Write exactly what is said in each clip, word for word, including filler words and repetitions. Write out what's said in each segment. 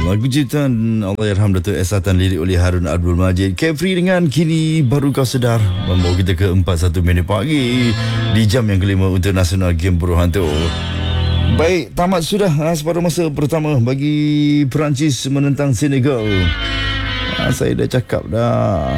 Lagu ciptaan Allahyarham Dato' S. Satan, lirik oleh Harun Abdul Majid. Carefree dengan Kini Baru Kau Sedar membawa kita ke empat puluh satu minit pagi di jam yang kelima untuk Nasional Game Buruh Hantu. Baik, tamat sudah ha, separuh masa pertama bagi Perancis menentang Senegal. ha, Saya dah cakap dah,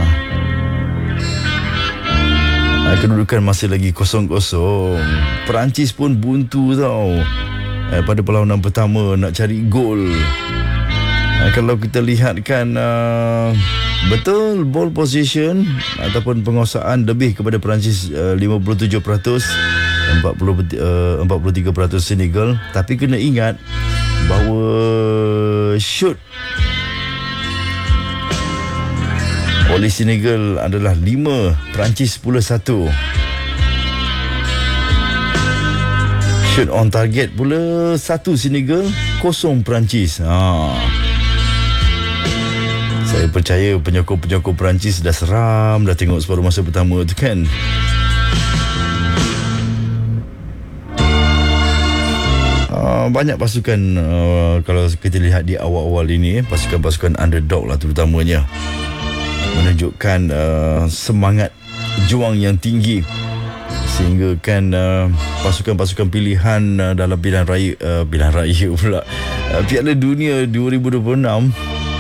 ha, kedudukan masih lagi kosong kosong. Perancis pun buntu tau eh, pada perlawanan pertama nak cari gol. Ha, kalau kita lihatkan uh, betul ball position ataupun penguasaan lebih kepada Perancis uh, lima puluh tujuh peratus, empat puluh, uh, empat puluh tiga peratus Senegal. Tapi kena ingat bahawa shoot oleh Senegal adalah lima, Perancis sepuluh satu. Shoot on target pula satu Senegal, kosong Perancis. Ha. Saya percaya penyokong-penyokong Perancis dah seram dah tengok separuh masa pertama tu kan. Uh, banyak pasukan uh, kalau kita lihat di awal-awal ini, pasukan-pasukan underdog lah terutamanya, menunjukkan uh, semangat juang yang tinggi sehingga kan uh, pasukan-pasukan pilihan uh, dalam pilihan raya uh, pilihan raya pula uh, Piala Dunia dua ribu dua puluh enam,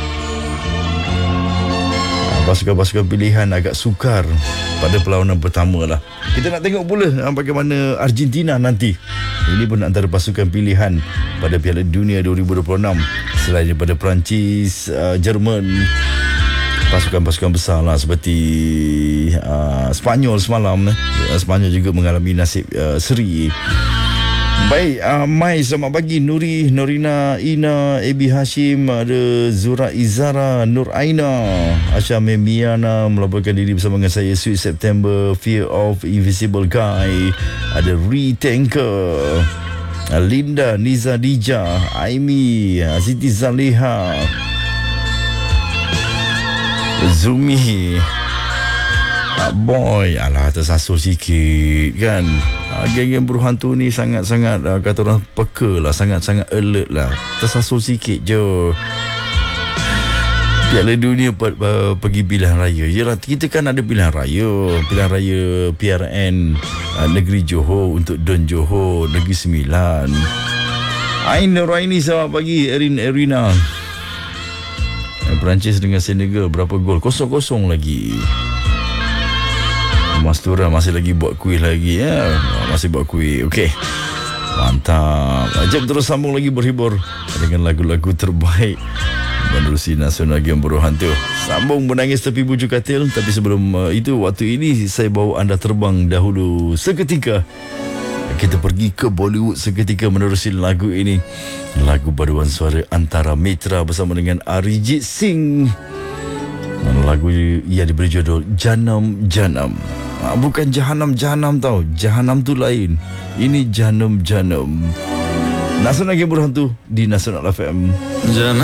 pasukan-pasukan pilihan agak sukar pada perlawanan pertama lah. Kita nak tengok pula bagaimana Argentina nanti. Ini pun antara pasukan pilihan pada Piala Dunia dua ribu dua puluh enam. Selain daripada Perancis, uh, Jerman, pasukan-pasukan besar lah seperti uh, Spanyol semalam. uh, Spanyol juga mengalami nasib uh, seri. Baik, uh, Mai, selamat pagi. Nuri, Norina, Ina, Ebi Hashim, ada Zura Izara, Nur Aina, Asha Memiana melaporkan diri bersama dengan saya. Sweet September, Fear of Invisible Guy, ada Re Tanker, Linda, Niza Dija, Aimi, Siti Zaliha, Zumi, Boy, alah tersasul sikit kan. Ha, geng-geng buruh hantu ni sangat-sangat uh, kata orang peka lah, sangat-sangat alert lah. Tersasul sikit je. Piala Dunia per, uh, pergi pilihan raya. Yalah, kita kan ada pilihan raya. Pilihan raya P R N uh, Negeri Johor untuk Don Johor, Negeri Sembilan. Ain Nuraini, selamat pagi. Erin Erina. uh, Perancis dengan Senegal berapa gol? Kosong-kosong lagi. Mastura masih lagi buat kuih lagi ya. Masih buat kuih. Okey. Mantap. Jom terus sambung lagi berhibur dengan lagu-lagu terbaik menerusi Nasional Game Buruh Hantu. Sambung menangis tepi bujuk katil. Tapi sebelum uh, itu, waktu ini saya bawa anda terbang dahulu seketika. Kita pergi ke Bollywood seketika menerusi lagu ini. Lagu paduan suara antara Mitra bersama dengan Arijit Singh. Lagu ia diberi judul Janam Janam. Ha, bukan Jahanam Jahanam tau. Jahanam tu lain. Ini Janam Janam. Nasional Game Buruh Hantu di Nasional F M. Janam